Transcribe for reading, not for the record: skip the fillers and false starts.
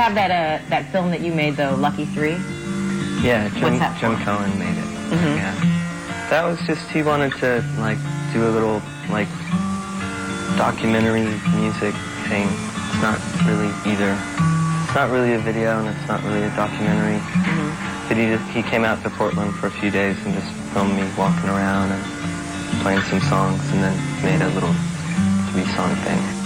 have that film that you made, though, Lucky 3? Yeah, Jim for? Cohen made it. Mm-hmm. Yeah. That was just, he wanted to, like, do a little, like, documentary music thing. It's not really either. It's not really a video, and it's not really a documentary. Mm-hmm. But he came out to Portland for a few days and just filmed me walking around and playing some songs, and then made a little 3-song thing.